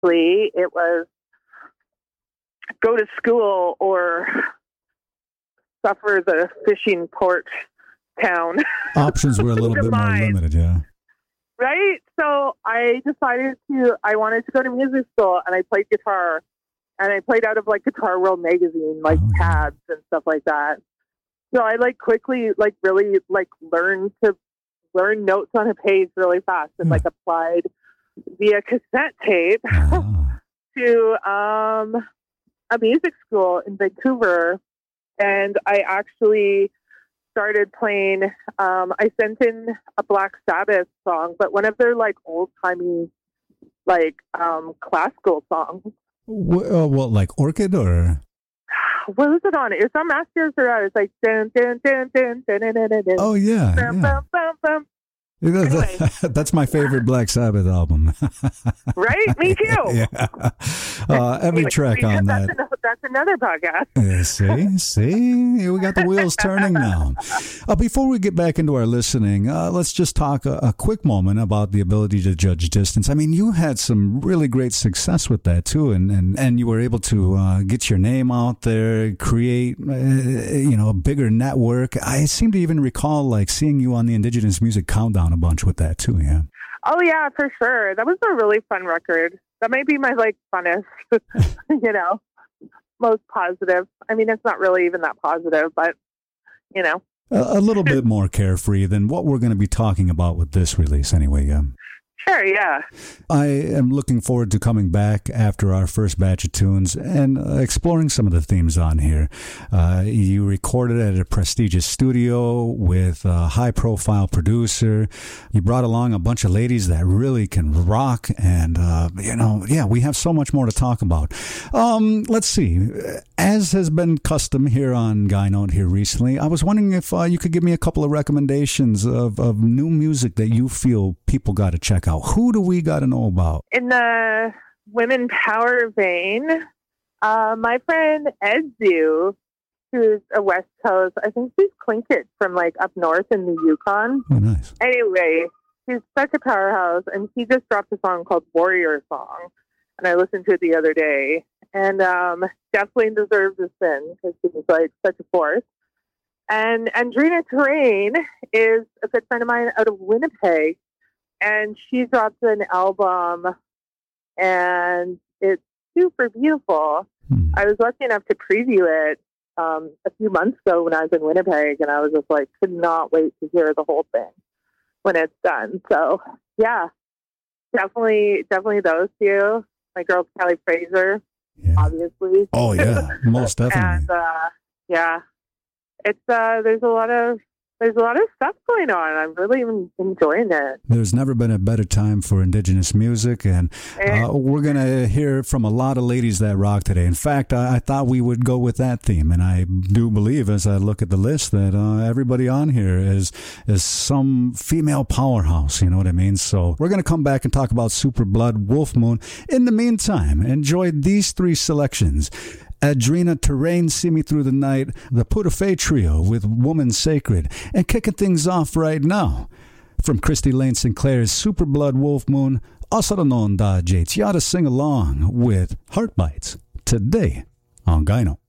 previously it was go to school or suffer the fishing port town. Options were a little bit more limited, yeah. Right? So I decided I wanted to go to music school, and I played guitar. And I played out of like Guitar World magazine, like tabs and stuff like that. So I like quickly, like really like learn notes on a page really fast and like applied via cassette tape to a music school in Vancouver. And I actually started playing, I sent in a Black Sabbath song, but one of their like old timey, like classical songs. What, like Orchid or? What was it on? It was on Masters or I was like, dun, dun, dun, dun, dun, dun, dun, dun, dun. Oh, yeah. Bum, bum, bum, bum. Anyway. That's my favorite Black Sabbath album. Right? Me too. Yeah. Every track on that. That's another podcast. Yeah, see? We got the wheels turning now. Before we get back into our listening, let's just talk a quick moment about the ability to judge distance. I mean, you had some really great success with that, too, and you were able to get your name out there, create, a bigger network. I seem to even recall, like, seeing you on the Indigenous Music Countdown a bunch with that too, yeah. Oh yeah, for sure. That was a really fun record. That might be my like funnest, most positive. I mean, it's not really even that positive, but a little bit more carefree than what we're going to be talking about with this release, anyway. Yeah. Sure, yeah. I am looking forward to coming back after our first batch of tunes and exploring some of the themes on here. You recorded at a prestigious studio with a high-profile producer. You brought along a bunch of ladies that really can rock, and, we have so much more to talk about. Let's see. As has been custom here on Guy Note here recently, I was wondering if you could give me a couple of recommendations of new music that you feel people got to check out. Who do we got to know about? In the women power vein, my friend Edzu, who's a West Coast, I think she's Tlingit from like up north in the Yukon. Oh, nice. Anyway, she's such a powerhouse, and she just dropped a song called Warrior Song, and I listened to it the other day, and definitely deserves a spin because she's like such a force. And Andrina Terrain is a good friend of mine out of Winnipeg. And she dropped an album, and it's super beautiful. I was lucky enough to preview it a few months ago when I was in Winnipeg, and I was just like, could not wait to hear the whole thing when it's done. So, yeah, definitely those two. My girl Kelly Fraser, obviously. Oh, yeah, most definitely. And, it's there's a lot of stuff going on. I'm really enjoying it. There's never been a better time for Indigenous music, and we're going to hear from a lot of ladies that rock today. In fact, I thought we would go with that theme, and I do believe, as I look at the list, that everybody on here is some female powerhouse, you know what I mean? So we're going to come back and talk about Super Blood Wolf Moon. In the meantime, enjoy these three selections. Adrena Terrain, See Me Through the Night, the Putafay Trio with Woman Sacred, and kicking things off right now from Christy Lane Sinclair's Super Blood Wolf Moon, Asaranon Da Jates. You ought to sing along with Heartbites today on Gyno.